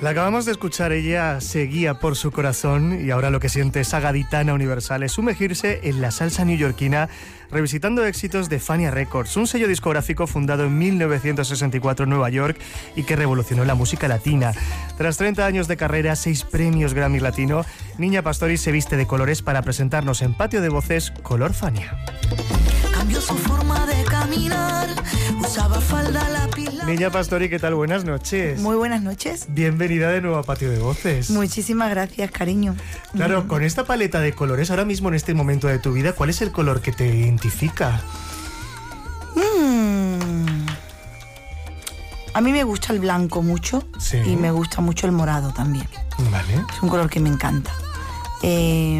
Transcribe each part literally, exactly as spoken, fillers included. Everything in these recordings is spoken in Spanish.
La acabamos de escuchar, ella se guía por su corazón y ahora lo que siente esa gaditana universal es sumergirse en la salsa neoyorquina, revisitando éxitos de Fania Records, un sello discográfico fundado en mil novecientos sesenta y cuatro en Nueva York y que revolucionó la música latina. Tras treinta años de carrera, seis premios Grammy Latino, Niña Pastori se viste de colores para presentarnos en Patio de Voces Color Fania. Cambió su forma de caminar, usaba falda, lápiz. Niña Pastori, ¿qué tal? Buenas noches. Muy buenas noches. Bienvenida de nuevo a Patio de Voces. Muchísimas gracias, cariño. Claro, Mm. con esta paleta de colores, ahora mismo en este momento de tu vida, ¿cuál es el color que te identifica? Mm. A mí me gusta el blanco mucho. Sí. Y me gusta mucho el morado también. Vale. Es un color que me encanta. Eh,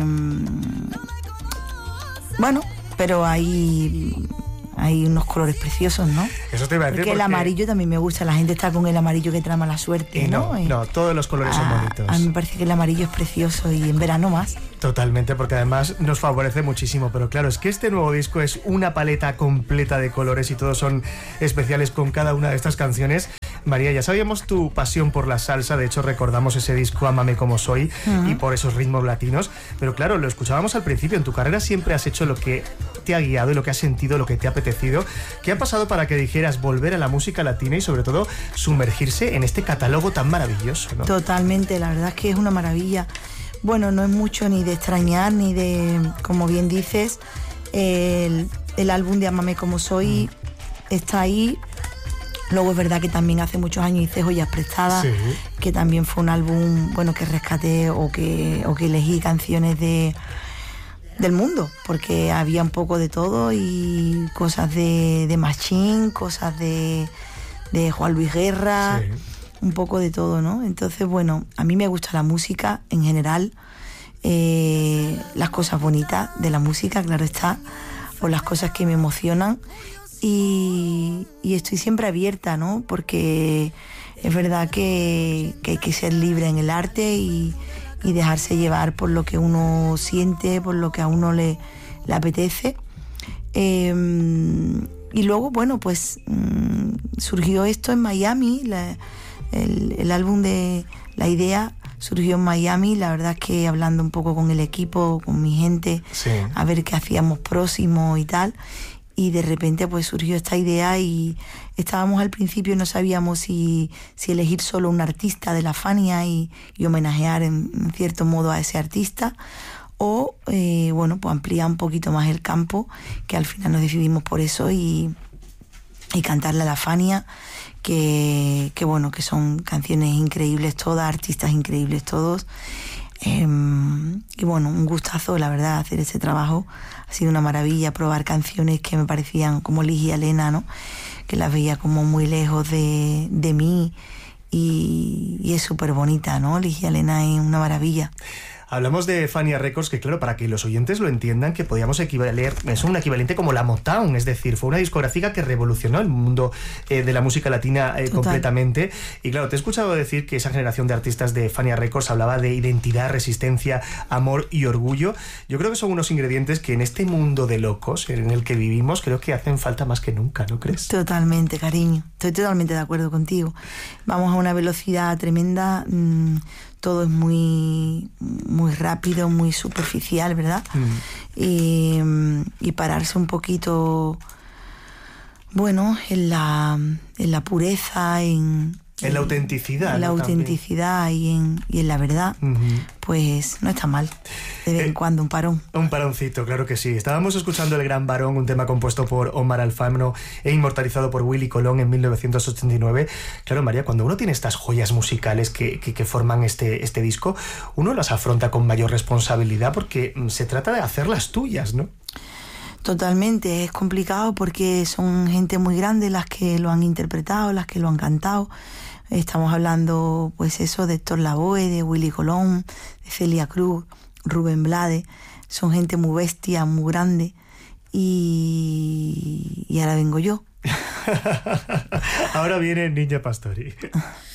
bueno, pero hay, hay unos colores preciosos, ¿no? Eso te iba a decir Porque el porque- amarillo también me gusta. La gente está con el amarillo que trama la suerte, Y ¿no? no, Eh, no, todos los colores son a- bonitos. A mí me parece que el amarillo es precioso y en verano más. Totalmente, porque además nos favorece muchísimo. Pero claro, es que este nuevo disco es una paleta completa de colores y todos son especiales con cada una de estas canciones. María, ya sabíamos tu pasión por la salsa, de hecho recordamos ese disco Ámame como soy Ujú. y por esos ritmos latinos, pero claro, lo escuchábamos al principio, en tu carrera siempre has hecho lo que te ha guiado y lo que has sentido, lo que te ha apetecido. ¿Qué ha pasado para que dijeras volver a la música latina y sobre todo sumergirse en este catálogo tan maravilloso, ¿no? Totalmente, la verdad es que es una maravilla. Bueno, no es mucho ni de extrañar, ni de, como bien dices, el, el álbum de Ámame como soy está ahí. Luego es verdad que también hace muchos años hice Joyas Prestadas, Sí. que también fue un álbum, bueno, que rescaté o que, o que elegí canciones de, del mundo, porque había un poco de todo y cosas de, de Machín, cosas de, de Juan Luis Guerra, Sí. un poco de todo, ¿no? Entonces, bueno, a mí me gusta la música en general, eh, las cosas bonitas de la música, claro está, o las cosas que me emocionan. Y, y estoy siempre abierta, ¿no? Porque es verdad que, que hay que ser libre en el arte y, y dejarse llevar por lo que uno siente, por lo que a uno le, le apetece. Eh, y luego, bueno, pues mmm, surgió esto en Miami, la, el, el álbum de La Idea surgió en Miami, la verdad es que hablando un poco con el equipo, con mi gente, Sí. a ver qué hacíamos próximo y tal. Y de repente pues surgió esta idea y estábamos al principio, no sabíamos si, si elegir solo un artista de la Fania y, y homenajear en, en cierto modo a ese artista o eh, bueno, pues ampliar un poquito más el campo, que al final nos decidimos por eso y, y cantarle a la Fania, que, que bueno, que son canciones increíbles todas, artistas increíbles todos. Eh, y bueno, un gustazo, la verdad, hacer ese trabajo. Ha sido una maravilla probar canciones que me parecían como Ligia Elena, ¿no? Que las veía como muy lejos de, de mí y, y es súper bonita, ¿no? Ligia Elena es una maravilla. Hablamos de Fania Records, que claro, para que los oyentes lo entiendan, que podíamos equivaler, es un equivalente como la Motown, es decir, fue una discográfica que revolucionó el mundo eh, de la música latina eh, completamente. Y claro, te he escuchado decir que esa generación de artistas de Fania Records hablaba de identidad, resistencia, amor y orgullo. Yo creo que son unos ingredientes que en este mundo de locos en el que vivimos creo que hacen falta más que nunca, ¿no crees? Totalmente, cariño. Estoy totalmente de acuerdo contigo. Vamos a una velocidad tremenda. Mmm, todo es muy, muy rápido, muy superficial, ¿verdad? Mm. Y, y pararse un poquito, bueno, en la, en la pureza, en... En la autenticidad. En la ¿no? autenticidad y en, y en la verdad, uh-huh. Pues no está mal. De vez en eh, cuando un parón. Un paroncito, claro que sí. Estábamos escuchando El Gran Varón, un tema compuesto por Omar Alfano e inmortalizado por Willy Colón en mil novecientos ochenta y nueve. Claro, María, cuando uno tiene estas joyas musicales que, que, que forman este, este disco, uno las afronta con mayor responsabilidad porque se trata de hacerlas tuyas, ¿no? Totalmente, es complicado porque son gente muy grande las que lo han interpretado, las que lo han cantado. Estamos hablando, pues eso, de Héctor Lavoe, de Willy Colón, de Celia Cruz, Rubén Blades. Son gente muy bestia, muy grande. Y, y ahora vengo yo. Ahora viene Niña Pastori.